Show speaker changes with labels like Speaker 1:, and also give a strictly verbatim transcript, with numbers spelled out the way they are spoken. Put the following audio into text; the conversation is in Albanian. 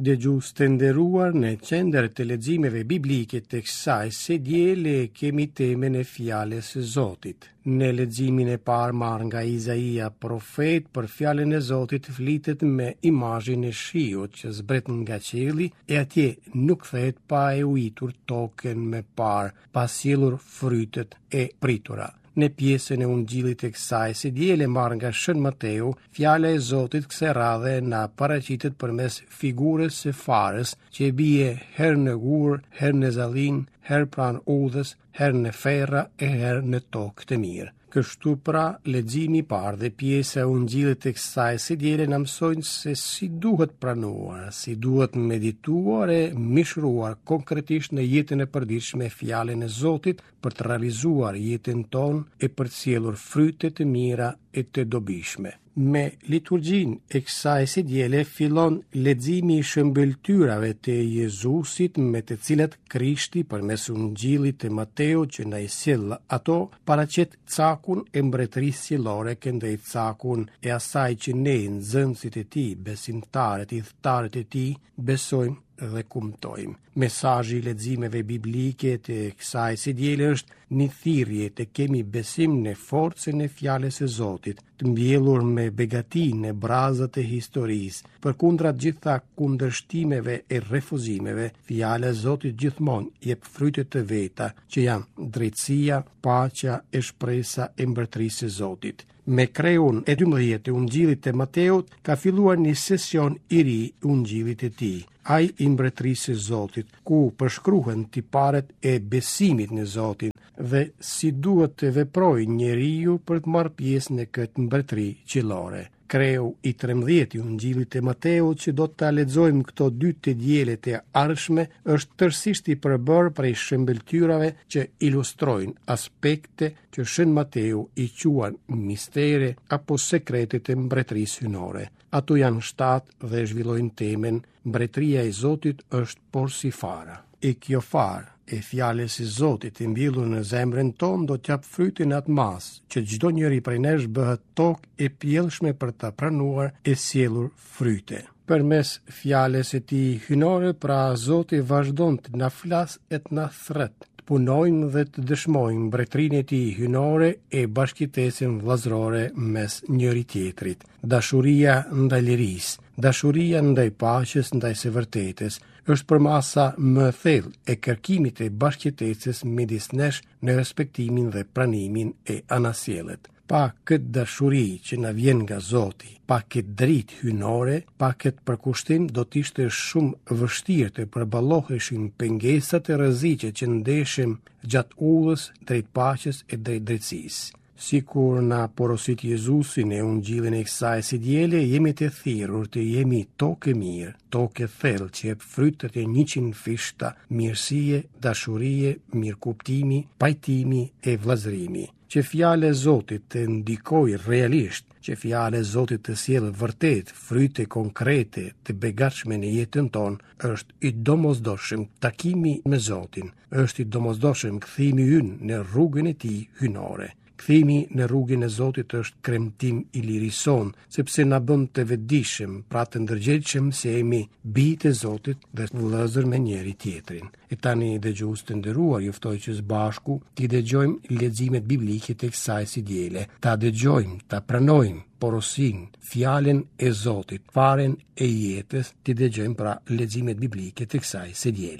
Speaker 1: dëgjues të nderuar, në qendër të leximeve biblike të kësaj sedjele kemi temën e fjalës së Zotit. Në leximin e parë marrë nga Izaia profet, për fjalën e Zotit flitet me imazhin e shiut që zbret nga qielli e atje nuk thet pa e ujitur tokën me parë, pa sjellur frytet e pritura. Në pjesën e ungjillit të kësaj sedjele marrë nga Shën Mateu, fjala e Zotit kësaj radhe na paraqitet përmes figurës së farës që bie herë në gur, herë në zallin, herë pranë udhës, herë në ferra e herë në tokë të mirë. Kështu pra, leximi i parë dhe pjesa e ungjillit të kësaj sedjele na mësojnë se si duhet pranuar, si duhet medituar e mishruar konkretisht në jetën e përditshme fjalën e Zotit për të realizuar jetën tonë e për të sjellur fryte të mira e të dobishme. Me liturgjin e kësaj sedjele fillon leximi i shëmbëltyrave të Jezusit me të cilat Krishti përmes ungjillit të Mateu që na i sjell ato paraqet cakun e mbretërisë qiellore këndej cakun e asaj që ne nxënësit e tij, besimtarët, udhëtarët e tij besojmë dhe kumtojmë. Mesazhi i leximeve biblike të kësaj sedjele është një thirrje të kemi besim në forcën e fjalës së Zotit, të mbjellur me begatinë e brazët e historisë. Përkundra gjitha kundërshtimeve e refuzimeve, fjala e Zotit gjithmonë jep fryte të veta, që janë drejtësia, paqja e shpresa e mbretërisë së Zotit. Me kreun e dymbëdhjetë të ungjillit të Mateut ka filluar një sesion i ri i ungjillit të tij, ai i mbretërisë së Zotit, ku përshkruhen tiparet e besimit në Zotin dhe si duhet të veprojë njeriu për të marrë pjesë në këtë mbretëri qiellore. Kreu i trembëdhjetë i ungjillit të Mateut që do ta lexojmë këto dy të dijelet e ardhshme është tërësisht i përbërë prej shëmbëltyrave që ilustrojnë aspekte që Shën Mateu i quan mistere apo sekrete të mbretërisë hyjnore. Ato janë shtatë dhe zhvillojnë temen Mbretëria e Zotit është porsifara. E kjo farë e fjalës së Zotit i mbjellur në zemrën tonë do t'jap frytin atë mas që çdo njeri prej nesh bëhet tokë e pjellshme për ta pranuar e sjellur fryte. Përmes fjalës së tij hyjnore, pra Zoti vazhdon të na flas e të na thret, të punojmë dhe të dëshmojmë mbretërinë e tij hyjnore e bashkëtesën vëllazërore mes njëri tjetrit. Dashuria ndaj lirisë, dashuria ndaj paqes, ndaj së vërtetës, është përmasa më thellë e kërkimit e bashkëtesës midis nesh në respektimin dhe pranimin e anasjellet. Pa këtë dashuri që na vjen nga Zoti, pa këtë dritë hyjnore, pa këtë përkushtim, do t'ishte shumë vështirë të përballoheshin pengesat e rreziqe që ndeshim gjatë udhës drejt paqes e drejt drejtësisë. Sikur na porosit Jezusi në ungjillin e kësaj sedjele, jemi të thirrur të jemi tokë mirë, tokë thellë që jep frytet e njëqind fishta, mirësie, dashurie, mirëkuptimi, pajtimi e vëllazërimi. Që fjala e Zotit të ndikojë realisht, që fjala e Zotit të sjellë vërtet fryte konkrete të begatshme në jetën tonë, është i domosdoshëm takimi me Zotin, është i domosdoshëm kthimi ynë në rrugën e tij hyjnore. Kthimi në rrugën e Zotit është kremtim i lirison, sepse na bën të vetëdijshëm, pra të ndërgjegjshëm se jemi bijtë e Zotit dhe vëllezër me njëri tjetrin. E tani dëgjues të nderuar, ju ftoj që së bashku t'i dëgjojmë leximet biblike të kësaj sedjele, ta dëgjojmë, ta pranojmë porosin, fjalën e Zotit, faren e jetës, t'i dëgjojmë pra leximet biblike të kësaj sedjele.